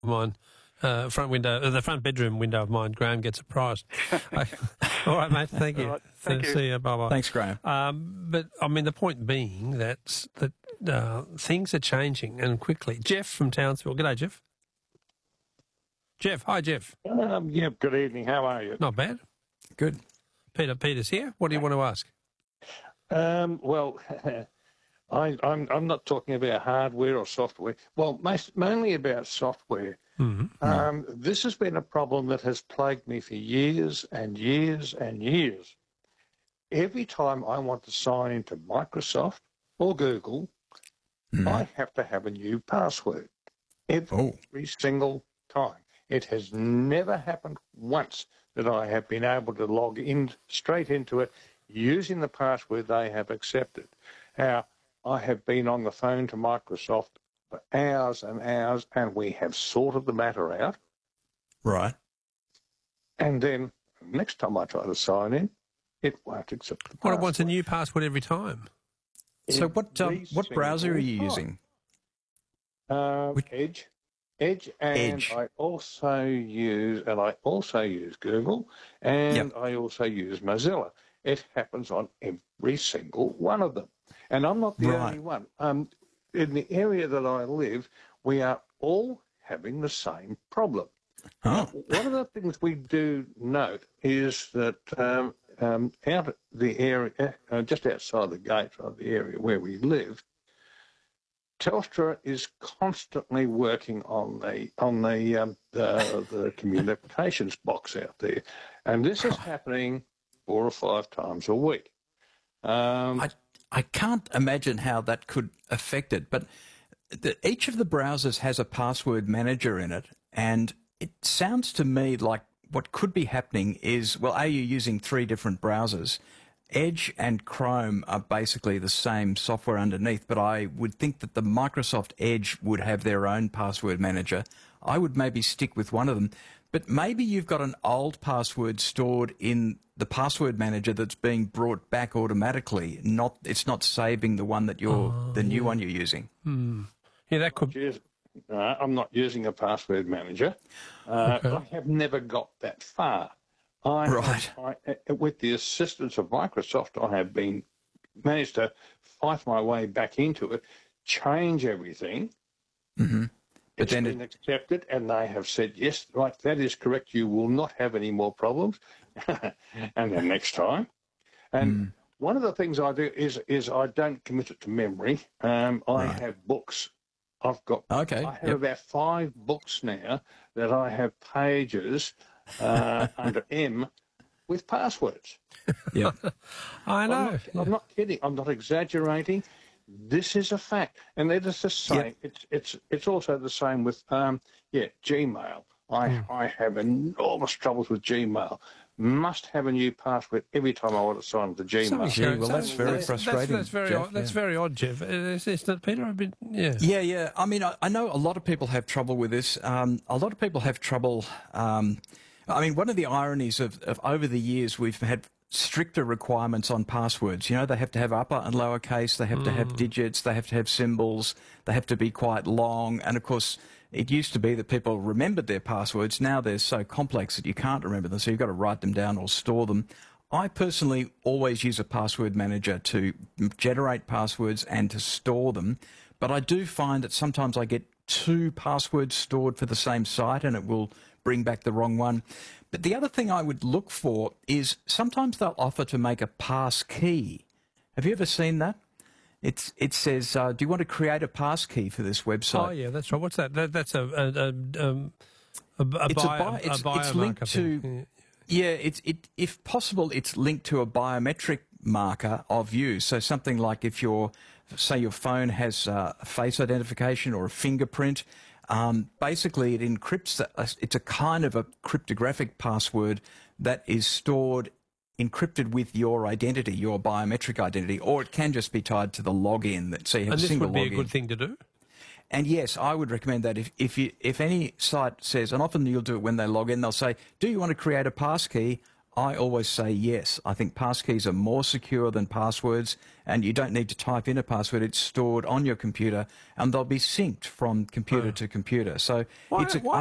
mine, the front bedroom window of mine. Graham gets surprised. All right, mate. Thank you. Right, thank you. See you. Bye bye. Thanks, Graham. But I mean, the point being that things are changing and quickly. Jeff from Townsville. G'day, Jeff. Jeff. Hi, Jeff. Yeah, good evening. How are you? Not bad. Good. Peter's here. What do you want to ask? Well, I'm not talking about hardware or software. Well, mainly about software. Mm-hmm. This has been a problem that has plagued me for years and years and years. Every time I want to sign into Microsoft or Google, I have to have a new password. Every single time. It has never happened once that I have been able to log in straight into it using the password they have accepted. Now, I have been on the phone to Microsoft for hours and hours, and we have sorted the matter out. Right. And then next time I try to sign in, it won't accept the password. Well, it wants a new password every time. So what browser are you using? Edge, and Edge. I also use Google, and I also use Mozilla. It happens on every single one of them. And I'm not the only one. In the area that I live, we are all having the same problem. Oh. One of the things we do note is that out at the area, just outside the gate of the area where we live, Telstra is constantly working on the communications box out there, and this is happening 4 or 5 times a week. I can't imagine how that could affect it, but each of the browsers has a password manager in it, and it sounds to me like what could be happening is, well, are you using 3 different browsers? Edge and Chrome are basically the same software underneath, but I would think that the Microsoft Edge would have their own password manager. I would maybe stick with one of them, but maybe you've got an old password stored in the password manager that's being brought back automatically. It's not saving the one that the new one you're using. Yeah, that could. I'm not using a password manager. I have never got that far. With the assistance of Microsoft, I have managed to fight my way back into it, change everything. Mm-hmm. It's been accepted, and they have said, yes, right, that is correct. You will not have any more problems. And then next time. And one of the things I do is I don't commit it to memory. I have books. I have about 5 books now that I have pages under M with passwords. Yeah, I know. I'm not kidding. I'm not exaggerating. This is a fact, and it is the same. Yep. It's also the same with Gmail. I have enormous troubles with Gmail. Must have a new password every time I want to sign into Gmail. Well, that's very frustrating. That's very Jeff, odd. That's very odd, Jeff. Is that Peter? Yeah. I mean, I know a lot of people have trouble with this. A lot of people have trouble. I mean, one of the ironies of over the years, we've had stricter requirements on passwords. You know, they have to have upper and lower case, they have to have digits, they have to have symbols, they have to be quite long. And of course, it used to be that people remembered their passwords. Now they're so complex that you can't remember them, so you've got to write them down or store them. I personally always use a password manager to generate passwords and to store them. But I do find that sometimes I get 2 passwords stored for the same site and it will bring back the wrong one. But the other thing I would look for is sometimes they'll offer to make a pass key. Have you ever seen that? It says, do you want to create a pass key for this website? Oh, yeah, that's right. What's that? That's a it's linked to... Yeah, if possible, it's linked to a biometric marker of you. So something like if your phone has a face identification or a fingerprint, basically it encrypts. It's a kind of a cryptographic password that is stored encrypted with your identity, your biometric identity, or it can just be tied to the login. So you have and a single login. This would be a good thing to do? And yes, I would recommend that if any site says, and often you'll do it when they log in, they'll say, do you want to create a passkey? I always say yes. I think passkeys are more secure than passwords, and you don't need to type in a password. It's stored on your computer, and they'll be synced from computer to computer. So Why, it's why